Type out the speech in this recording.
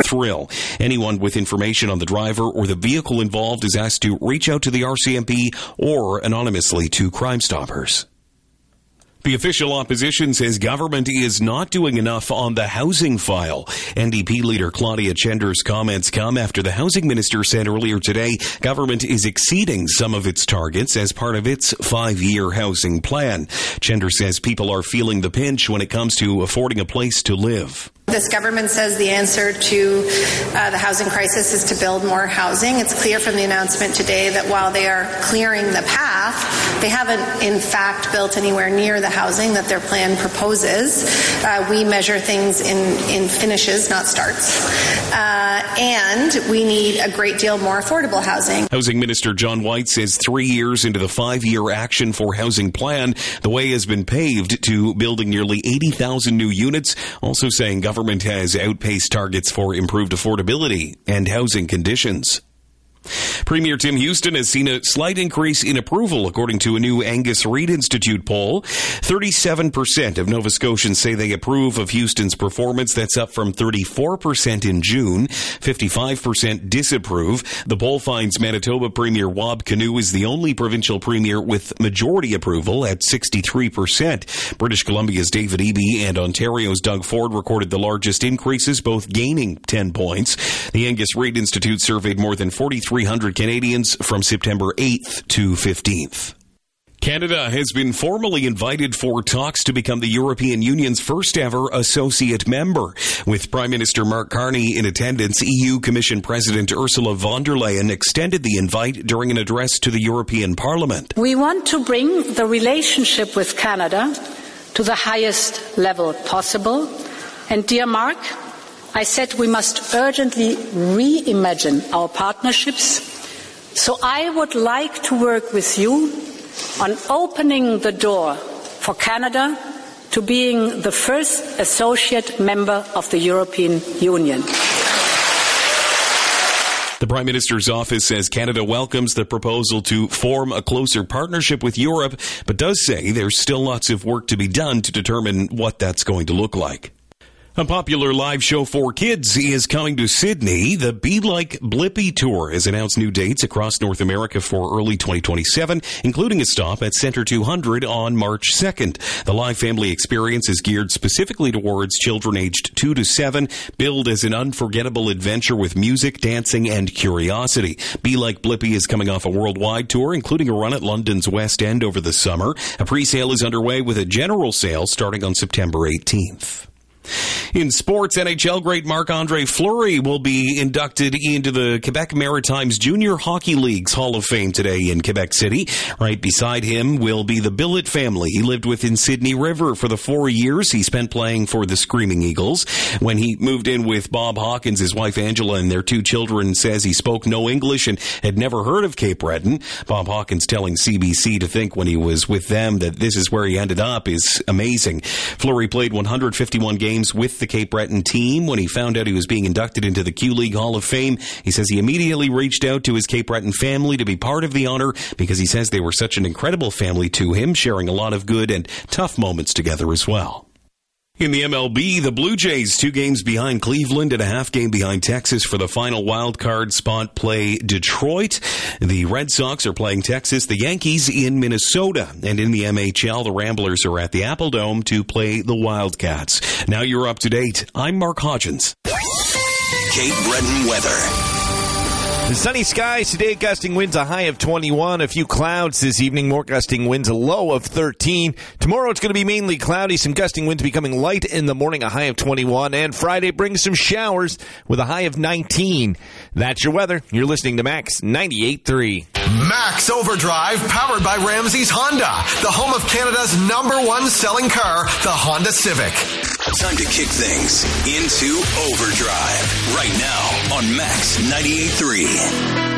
thrill. Anyone with information on the driver or the vehicle involved is asked to reach out to the RCMP or anonymously to Crime Stoppers. The official opposition says government is not doing enough on the housing file. NDP leader Claudia Chender's comments come after the housing minister said earlier today government is exceeding some of its targets as part of its 5-year housing plan. Chender says people are feeling the pinch when it comes to affording a place to live. This government says the answer to the housing crisis is to build more housing. It's clear from the announcement today that while they are clearing the path, they haven't in fact built anywhere near the housing that their plan proposes. We measure things in finishes, not starts. And we need a great deal more affordable housing. Housing Minister John White says 3 years into the 5-year Action for Housing plan, the way has been paved to building nearly 80,000 new units, also saying government has outpaced targets for improved affordability and housing conditions. Premier Tim Houston has seen a slight increase in approval, according to a new Angus Reid Institute poll. 37% of Nova Scotians say they approve of Houston's performance. That's up from 34% in June. 55% disapprove. The poll finds Manitoba Premier Wab Kinew is the only provincial premier with majority approval at 63%. British Columbia's David Eby and Ontario's Doug Ford recorded the largest increases, both gaining 10 points. The Angus Reid Institute surveyed more than 4,300 Canadians from September 8th to 15th. Canada has been formally invited for talks to become the European Union's first ever associate member. With Prime Minister Mark Carney in attendance, EU Commission President Ursula von der Leyen extended the invite during an address to the European Parliament. We want to bring the relationship with Canada to the highest level possible. And dear Mark, I said we must urgently reimagine our partnerships. So I would like to work with you on opening the door for Canada to being the first associate member of the European Union. The Prime Minister's office says Canada welcomes the proposal to form a closer partnership with Europe, but does say there's still lots of work to be done to determine what that's going to look like. A popular live show for kids is coming to Sydney. The Be Like Blippi Tour has announced new dates across North America for early 2027, including a stop at Centre 200 on March 2nd. The live family experience is geared specifically towards children aged 2 to 7, billed as an unforgettable adventure with music, dancing, and curiosity. Be Like Blippi is coming off a worldwide tour, including a run at London's West End over the summer. A pre-sale is underway with a general sale starting on September 18th. In sports, NHL great Marc-Andre Fleury will be inducted into the Quebec Maritimes Junior Hockey League's Hall of Fame today in Quebec City. Right beside him will be the Billet family. He lived within Sydney River for the 4 years he spent playing for the Screaming Eagles. When he moved in with Bob Hawkins, his wife Angela, and their 2 children, says he spoke no English and had never heard of Cape Breton. Bob Hawkins telling CBC to think when he was with them that this is where he ended up is amazing. Fleury played 151 games with the Cape Breton team. When he found out he was being inducted into the Q-League Hall of Fame, he says he immediately reached out to his Cape Breton family to be part of the honor because he says they were such an incredible family to him, sharing a lot of good and tough moments together as well. In the MLB, the Blue Jays 2 games behind Cleveland and a half game behind Texas for the final wild card spot play Detroit. The Red Sox are playing Texas, the Yankees in Minnesota. And in the MHL, the Ramblers are at the Apple Dome to play the Wildcats. Now you're up to date. I'm Mark Hodgins. Cape Breton weather. The sunny skies today, gusting winds a high of 21. A few clouds this evening, more gusting winds, a low of 13. Tomorrow it's going to be mainly cloudy, some gusting winds becoming light in the morning, a high of 21. And Friday brings some showers with a high of 19. That's your weather. You're listening to Max 98.3. Max Overdrive, powered by Ramsey's Honda, the home of Canada's #1 selling car, the Honda Civic. Time to kick things into overdrive right now on Max 98.3.